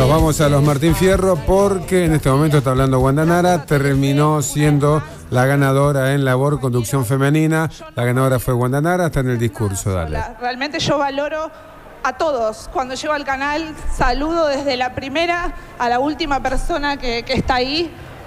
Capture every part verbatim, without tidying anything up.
Nos vamos a los Martín Fierro porque en este momento está hablando Wanda Nara, terminó siendo la ganadora en labor conducción femenina. La ganadora fue Wanda Nara, está en el discurso, dale. Realmente yo valoro a todos. Cuando llego al canal, saludo desde la primera a la última persona que, que está ahí.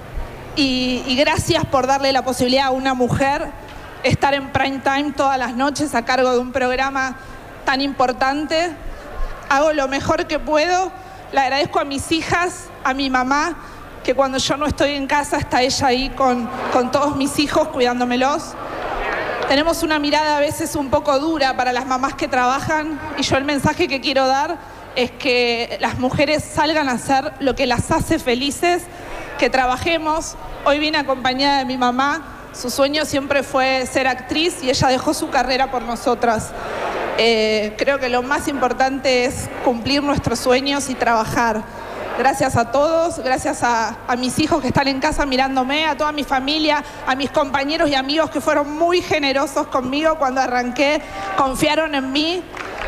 Y, y gracias por darle la posibilidad a una mujer estar en prime time todas las noches a cargo de un programa tan importante. Hago lo mejor que puedo. Le agradezco a mis hijas, a mi mamá, que cuando yo no estoy en casa está ella ahí con, con todos mis hijos cuidándomelos. Tenemos una mirada a veces un poco dura para las mamás que trabajan y yo el mensaje que quiero dar es que las mujeres salgan a hacer lo que las hace felices, que trabajemos. Hoy vine acompañada de mi mamá, su sueño siempre fue ser actriz y ella dejó su carrera por nosotras. Eh, creo que lo más importante es cumplir nuestros sueños y trabajar. Gracias a todos, gracias a, a mis hijos que están en casa mirándome, a toda mi familia, a mis compañeros y amigos que fueron muy generosos conmigo cuando arranqué, confiaron en mí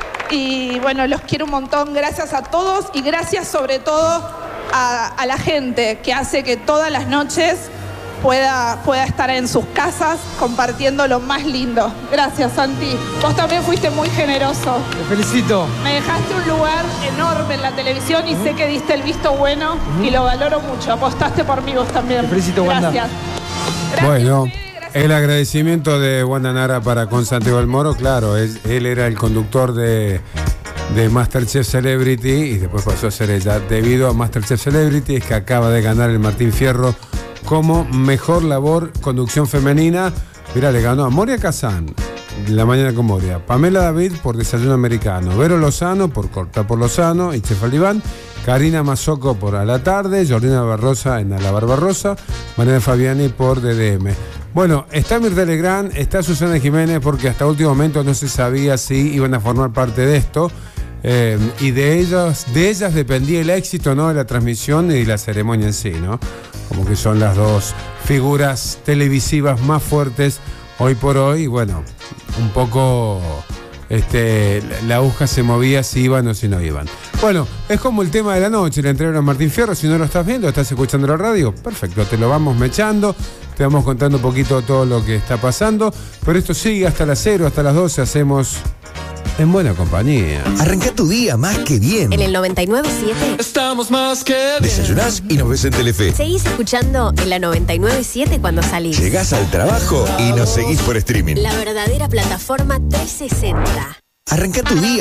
y bueno, los quiero un montón. Gracias a todos y gracias sobre todo a, a la gente que hace que todas las noches Pueda, pueda estar en sus casas compartiendo lo más lindo. Gracias, Santi. Vos también fuiste muy generoso. Te felicito. Me dejaste un lugar enorme en la televisión y uh-huh. sé que diste el visto bueno uh-huh. y lo valoro mucho. Apostaste por mí vos también. Te felicito, Wanda. Gracias. Gracias. Bueno, el agradecimiento de Wanda Nara para con Santiago del Moro, claro, es, él era el conductor de, de MasterChef Celebrity y después pasó a ser ella. Debido a MasterChef Celebrity es que acaba de ganar el Martín Fierro como mejor labor conducción femenina. Mirá, le ganó a Moria Kazán, La Mañana con Moria, Pamela David por Desayuno Americano, Vero Lozano por Corta por Lozano y Chef Alibán, Karina Mazzocco por A la Tarde, Jordina Barrosa en A la Barbarosa, Mariana Fabiani por D D M. Bueno, está Mirta Legrand, está Susana Jiménez porque hasta último momento no se sabía si iban a formar parte de esto. Eh, y de ellas, de ellas dependía el éxito, ¿no?, de la transmisión y la ceremonia en sí, ¿no? Como que son las dos figuras televisivas más fuertes hoy por hoy. Bueno, un poco este, la aguja se movía si iban o si no iban. Bueno, es como el tema de la noche, le entregaron a Martín Fierro. Si no lo estás viendo, estás escuchando la radio, perfecto, te lo vamos mechando, te vamos contando un poquito todo lo que está pasando. Pero esto sigue hasta las cero, hasta las doce, hacemos En Buena Compañía. Arranca tu día más que bien. En el noventa y nueve punto siete. Estamos más que bien. Desayunás y nos ves en Telefe. Seguís escuchando en la noventa y nueve punto siete cuando salís. Llegás al trabajo y nos seguís por streaming. La verdadera plataforma trescientos sesenta. Arranca tu día